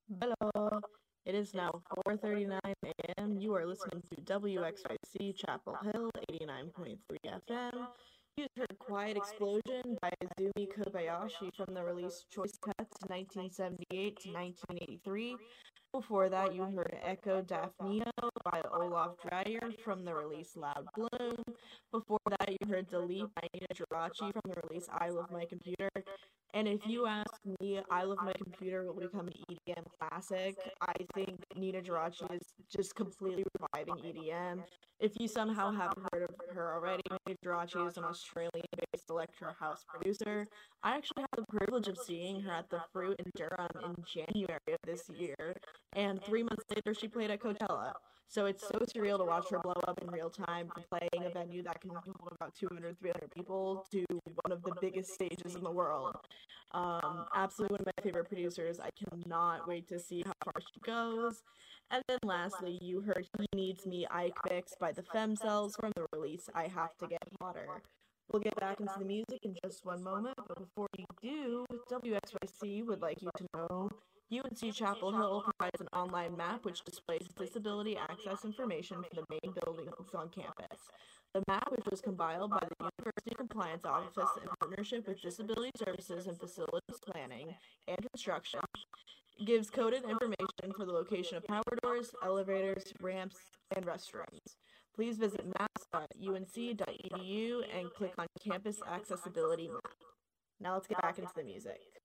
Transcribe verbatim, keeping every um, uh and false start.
Hello. It is now four thirty-nine a m. You are listening to W X Y C Chapel Hill eighty-nine point three F M. You heard Quiet Explosion by Izumi Kobayashi from the release Choice Cuts nineteen seventy-eight to nineteen eighty-three. Before that, you heard Echo Daphnia by Olaf Dreyer from the release Loud Bloom. Before that, you heard Delete by Nina Geraci from the release I Love My Computer. And if you ask me, I Love My Computer will become an E D M classic. I think Nina Geraci is just completely reviving E D M. If you somehow haven't heard of her already, Nina Geraci is an Australian-based electro house producer. I actually had the privilege of seeing her at the Fruit in Durham in January of this year, and three months later she played at Coachella. So it's so surreal to watch her blow up in real time from playing a venue that can hold about two hundred, three hundred people to one of the biggest stages in the world. Um, absolutely one of my favorite producers. I cannot wait to see how far she goes. And then lastly, you heard He Needs Me Ike Mix by the Femcells from the release I Have to Get Hotter. We'll get back into the music in just one moment, but before we do, W X Y C would like you to know U N C Chapel Hill provides an online map which displays disability access information for the main buildings on campus. The map, which was compiled by the University Compliance Office in partnership with Disability Services and Facilities Planning and Construction, gives coded information for the location of power doors, elevators, ramps, and restrooms. Please visit maps dot u n c dot e d u and click on Campus Accessibility Map. Now let's get back into the music.